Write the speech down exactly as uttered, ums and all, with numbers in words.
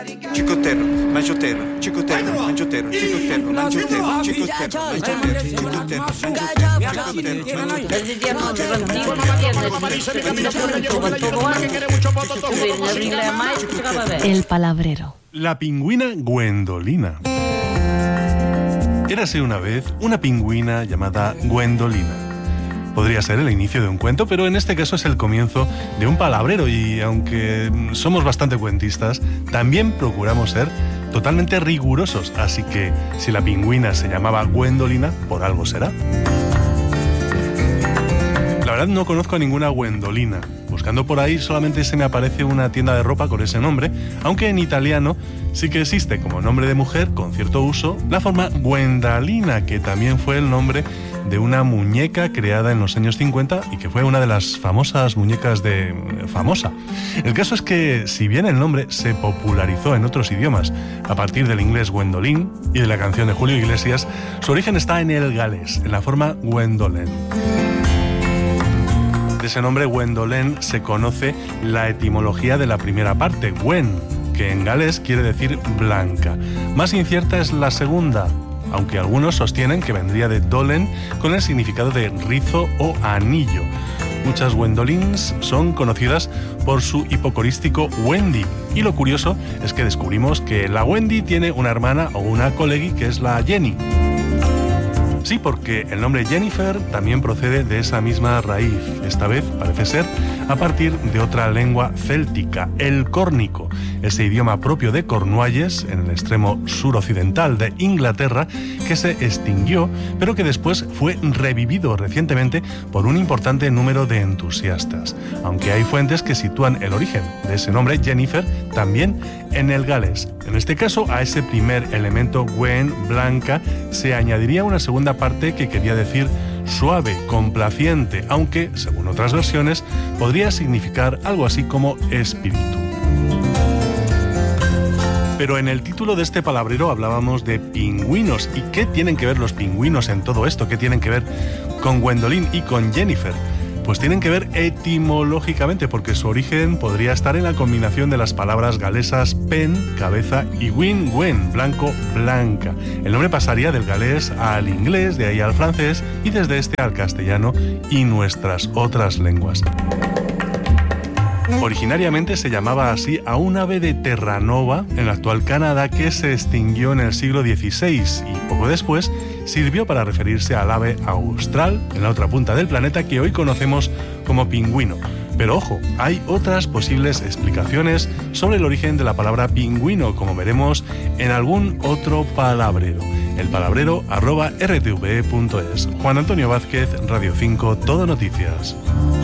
Chicotero, manchotero, chicotero, manchotero, chicotero, manchotero, chicotero, manchotero, chicotero. El palabrero. La pingüina Gwendolina. Érase una vez una pingüina llamada Gwendolina. Podría ser el inicio de un cuento, pero en este caso es el comienzo de un palabrero y aunque somos bastante cuentistas, también procuramos ser totalmente rigurosos, así que si la pingüina se llamaba Gwendolina, por algo será. La verdad no conozco a ninguna Gwendolina. Buscando por ahí solamente se me aparece una tienda de ropa con ese nombre, aunque en italiano sí que existe como nombre de mujer con cierto uso la forma Gwendalina, que también fue el nombre de una muñeca creada en los años cincuenta y que fue una de las famosas muñecas de Famosa. El caso es que, si bien el nombre se popularizó en otros idiomas a partir del inglés Gwendoline y de la canción de Julio Iglesias, su origen está en el galés, en la forma Gwendolen. De ese nombre Gwendolen se conoce la etimología de la primera parte, Gwen, que en galés quiere decir blanca. Más incierta es la segunda, aunque algunos sostienen que vendría de dolen con el significado de rizo o anillo. Muchas Gwendolins son conocidas por su hipocorístico Wendy, y lo curioso es que descubrimos que la Wendy tiene una hermana o una colegi que es la Jenny. Sí, porque el nombre Jennifer también procede de esa misma raíz, esta vez parece ser a partir de otra lengua céltica, el córnico, ese idioma propio de Cornualles, en el extremo suroccidental de Inglaterra, que se extinguió, pero que después fue revivido recientemente por un importante número de entusiastas, aunque hay fuentes que sitúan el origen de ese nombre Jennifer también en el galés. En este caso, a ese primer elemento Gwen, blanca, se añadiría una segunda parte que quería decir suave, complaciente, aunque, según otras versiones, podría significar algo así como espíritu. Pero en el título de este palabrero hablábamos de pingüinos. ¿Y qué tienen que ver los pingüinos en todo esto? ¿Qué tienen que ver con Gwendoline y con Jennifer? Pues tienen que ver etimológicamente, porque su origen podría estar en la combinación de las palabras galesas pen, cabeza, y win, gwen, blanco, blanca. El nombre pasaría del galés al inglés, de ahí al francés, y desde este al castellano y nuestras otras lenguas. Originariamente se llamaba así a un ave de Terranova, en el actual Canadá, que se extinguió en el siglo dieciséis y poco después sirvió para referirse al ave austral, en la otra punta del planeta, que hoy conocemos como pingüino. Pero ojo, hay otras posibles explicaciones sobre el origen de la palabra pingüino, como veremos en algún otro palabrero. El palabrero arroba r t v e punto es. Juan Antonio Vázquez, Radio cinco, Todo Noticias.